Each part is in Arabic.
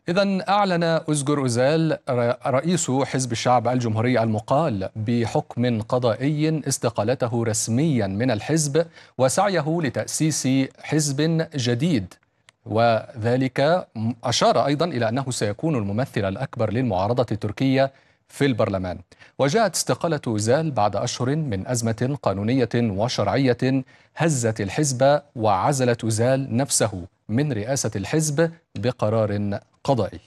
إذن أعلن أزجر أوزيل رئيس حزب الشعب الجمهوري المقال بحكم قضائي استقالته رسميا من الحزب وسعيه لتأسيس حزب جديد، وذلك أشار أيضا إلى أنه سيكون الممثل الأكبر للمعارضة التركية في البرلمان. وجاءت استقالة أوزيل بعد أشهر من أزمة قانونية وشرعية هزت الحزب، وعزلت أوزيل نفسه من رئاسة الحزب بقرار قضائي.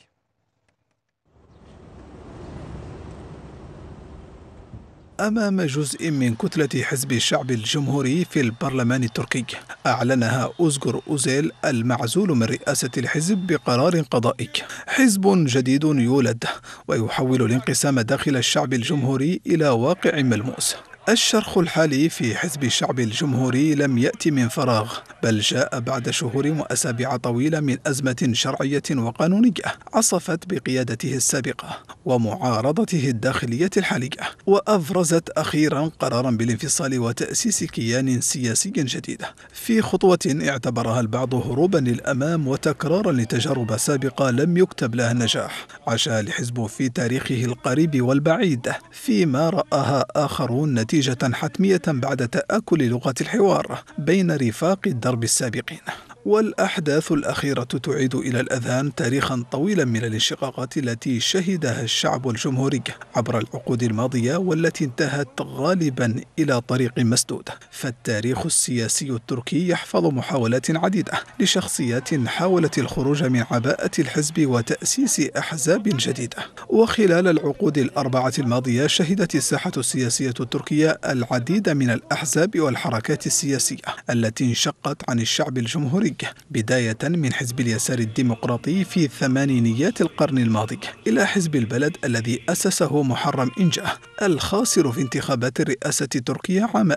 أمام جزء من كتلة حزب الشعب الجمهوري في البرلمان التركي، أعلنها أزجر أوزيل المعزول من رئاسة الحزب بقرار قضائي. حزب جديد يولد ويحول الانقسام داخل الشعب الجمهوري إلى واقع ملموس. الشرخ الحالي في حزب الشعب الجمهوري لم يأتي من فراغ، بل جاء بعد شهور وأسابيع طويلة من أزمة شرعية وقانونية عصفت بقيادته السابقة ومعارضته الداخلية الحالية، وأفرزت أخيرا قرارا بالانفصال وتأسيس كيان سياسي جديد، في خطوة اعتبرها البعض هروبا للأمام وتكرارا لتجارب سابقة لم يكتب لها النجاح عاشها الحزب في تاريخه القريب والبعيد، فيما رآها آخرون نتيجة حتمية بعد تآكل لغة الحوار بين رفاق الدرب السابقين. والأحداث الأخيرة تعيد إلى الأذهان تاريخا طويلا من الانشقاقات التي شهدها الشعب الجمهوري عبر العقود الماضية، والتي انتهت غالبا إلى طريق مسدود. فالتاريخ السياسي التركي يحفظ محاولات عديدة لشخصيات حاولت الخروج من عباءة الحزب وتأسيس أحزاب جديدة. وخلال العقود الأربعة الماضية شهدت الساحة السياسية التركية العديد من الأحزاب والحركات السياسية التي انشقت عن الشعب الجمهوري، بداية من حزب اليسار الديمقراطي في ثمانينيات القرن الماضي إلى حزب البلد الذي أسسه محرم إنجه الخاسر في انتخابات الرئاسة التركية عام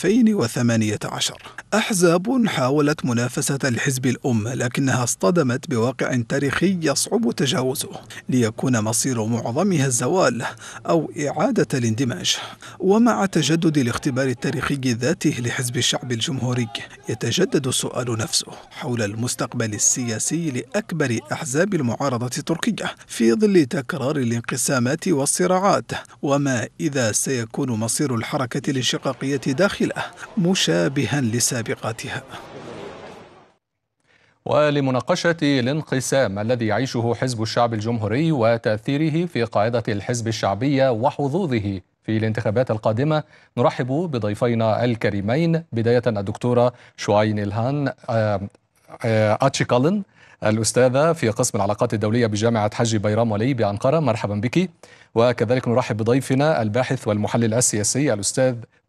2018. أحزاب حاولت منافسة الحزب الأم، لكنها اصطدمت بواقع تاريخي يصعب تجاوزه ليكون مصير معظمها الزوال أو إعادة الاندماج. ومع تجدد الاختبار التاريخي ذاته لحزب الشعب الجمهوري يتجدد السؤال نفسه حول المستقبل السياسي لأكبر أحزاب المعارضة التركية في ظل تكرار الانقسامات والصراعات، وما إذا سيكون مصير الحركة الانشقاقية داخله مشابها لسابقاتها. ولمناقشة الانقسام الذي يعيشه حزب الشعب الجمهوري وتأثيره في قاعدة الحزب الشعبية وحظوظه في الانتخابات القادمة، نرحب بضيفينا الكريمين، بداية الدكتورة شواين إلهان أتشيكالن، الأستاذة في قسم العلاقات الدولية بجامعة حجي بيرام ولي بأنقرة، مرحبا بك. وكذلك نرحب بضيفنا الباحث والمحلل السياسي الأستاذ